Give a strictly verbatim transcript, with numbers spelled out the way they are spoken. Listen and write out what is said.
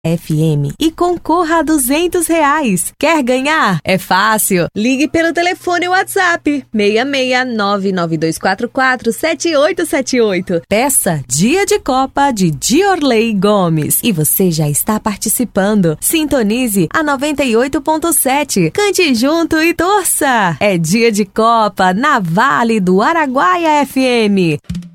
F M e concorra a duzentos reais. Quer ganhar? É fácil. Ligue pelo telefone WhatsApp seis seis nove nove dois quatro quatro sete oito sete oito. Peça Dia de Copa de Diorley Gomes e você já está participando. Sintonize a noventa e oito ponto sete. Cante junto e torça. É Dia de Copa na Vale do Araguaia F M.